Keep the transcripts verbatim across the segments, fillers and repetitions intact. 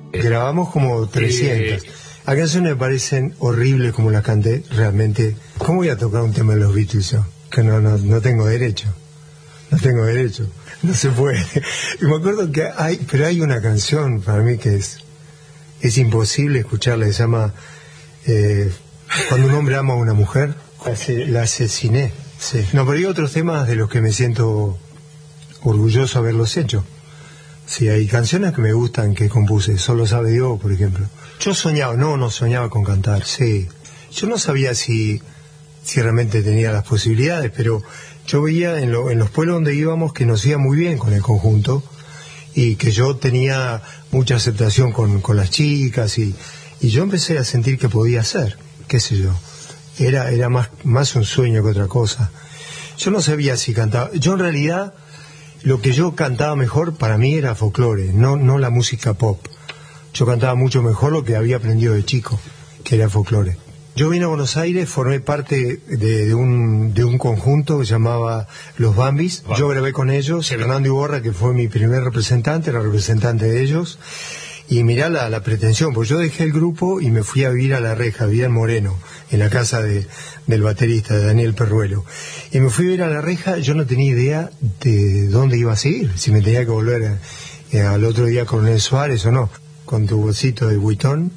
Grabamos como trescientas. Sí. Hay canciones me parecen horribles como las canté, realmente. ¿Cómo voy a tocar un tema de los Beatles yo? Que no, no, no tengo derecho. No tengo derecho. No se puede. Y me acuerdo que hay, pero hay una canción para mí que es, es imposible escucharla, se llama eh, Cuando un hombre ama a una mujer, la asesiné. Sí. No, pero hay otros temas de los que me siento orgulloso de haberlos hecho. Sí, hay canciones que me gustan que compuse, Solo sabe Dios, por ejemplo. Yo soñaba, no, no soñaba con cantar, sí. Yo no sabía si, si realmente tenía las posibilidades, pero yo veía en, lo, en los pueblos donde íbamos que nos iba muy bien con el conjunto y que yo tenía mucha aceptación con, con las chicas y, y yo empecé a sentir que podía hacer, qué sé yo. Era, era más, más un sueño que otra cosa. Yo no sabía si cantaba. Yo en realidad lo que yo cantaba mejor para mí era folclore, no, no la música pop. Yo cantaba mucho mejor lo que había aprendido de chico, que era folclore. Yo vine a Buenos Aires, formé parte de, de, un, de un conjunto que se llamaba Los Bambis. Yo grabé con ellos, Fernando Iborra, que fue mi primer representante, era representante de ellos. Y mirá la, la pretensión, porque yo dejé el grupo y me fui a vivir a La Reja, vivía en Moreno, en la casa de, del baterista, de Daniel Perruelo. Y me fui a vivir a La Reja, yo no tenía idea de dónde iba a seguir, si me tenía que volver a, eh, al otro día con Coronel Suárez o no, con tu bolsito de Vuitton.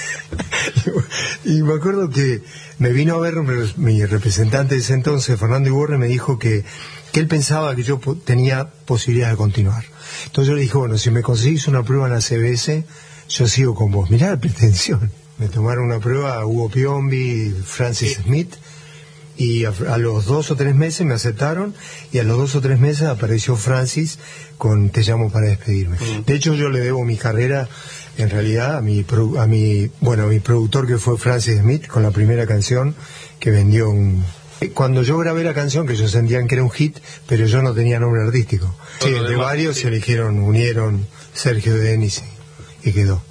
Y me acuerdo que me vino a ver mi representante de ese entonces, Fernando Iborra, y me dijo que, que él pensaba que yo tenía posibilidades de continuar. Entonces yo le dije, bueno, si me conseguís una prueba en la C B S, yo sigo con vos. Mirá la pretensión. Me tomaron una prueba Hugo Piombi, Francis sí. Smith, y a, a los dos o tres meses me aceptaron, y a los dos o tres meses apareció Francis con Te llamo para despedirme. Mm. De hecho, yo le debo mi carrera, en realidad, a mi, a mi, bueno, a mi productor, que fue Francis Smith, con la primera canción que vendió un... Cuando yo grabé la canción, que ellos sentían que era un hit, pero yo no tenía nombre artístico. Sí, entre varios se eligieron, unieron Sergio Denis y, y quedó.